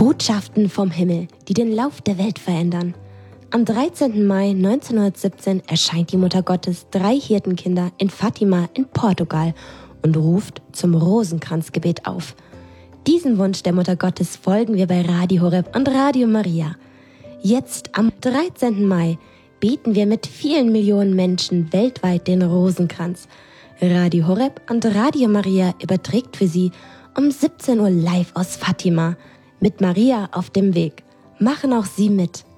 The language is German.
Botschaften vom Himmel, die den Lauf der Welt verändern. Am 13. Mai 1917 erscheint die Mutter Gottes 3 Hirtenkinder in Fatima in Portugal und ruft zum Rosenkranzgebet auf. Diesen Wunsch der Mutter Gottes folgen wir bei Radio Horeb und Radio Maria. Jetzt am 13. Mai beten wir mit vielen Millionen Menschen weltweit den Rosenkranz. Radio Horeb und Radio Maria überträgt für Sie um 17 Uhr live aus Fatima. Mit Maria auf dem Weg. Machen auch Sie mit.